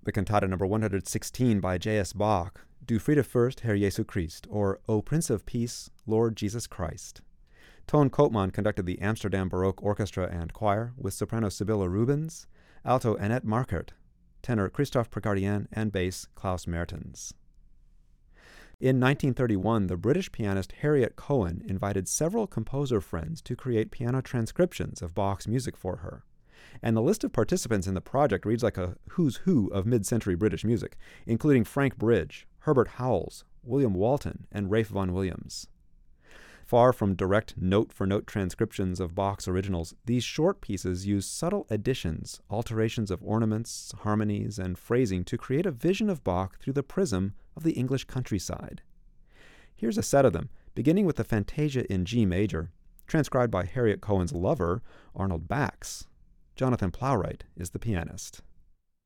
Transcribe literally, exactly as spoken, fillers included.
the cantata number one hundred sixteen by J S Bach, Du Friede Fürst, Herr Jesu Christ, or O Prince of Peace, Lord Jesus Christ. Toon Koopman conducted the Amsterdam Baroque Orchestra and Choir with soprano Sibylla Rubens, alto Annette Markert, tenor Christophe Pregardien, and bass Klaus Mertens. In nineteen thirty-one, the British pianist Harriet Cohen invited several composer friends to create piano transcriptions of Bach's music for her. And the list of participants in the project reads like a who's who of mid-century British music, including Frank Bridge, Herbert Howells, William Walton, and Ralph Vaughan Williams. Far from direct note-for-note transcriptions of Bach's originals, these short pieces use subtle additions, alterations of ornaments, harmonies, and phrasing to create a vision of Bach through the prism of the English countryside. Here's a set of them, beginning with the Fantasia in G major, transcribed by Harriet Cohen's lover, Arnold Bax. Jonathan Plowright is the pianist.